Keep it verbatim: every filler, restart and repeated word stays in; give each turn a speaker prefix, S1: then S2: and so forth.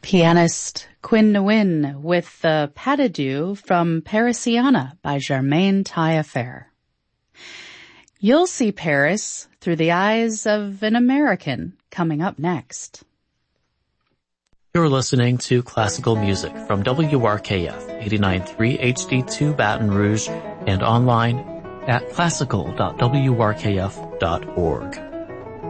S1: Pianist Quinn Nguyen with the Pas de Deux from Parisiana by Germaine Taillefer. You'll see Paris through the eyes of an American coming up next.
S2: You're listening to classical music from W R K F eighty-nine point three H D two Baton Rouge and online at classical dot w r k f dot org.